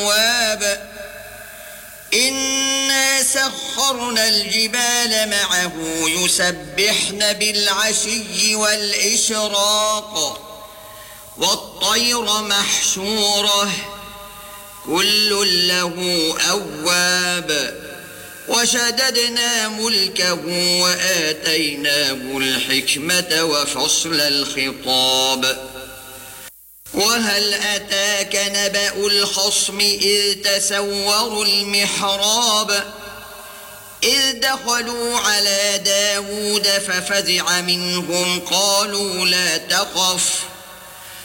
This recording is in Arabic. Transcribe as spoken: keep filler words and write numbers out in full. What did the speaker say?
واب إنا سخرنا الجبال معه يسبحن بالعشي والإشراق والطير محشورة كل له أواب وشددنا ملكه وآتيناه الحكمة وفصل الخطاب وهل أتاك نبأ الخصم إذ تسوروا المحراب إذ دخلوا على داود ففزع منهم قالوا لا تخف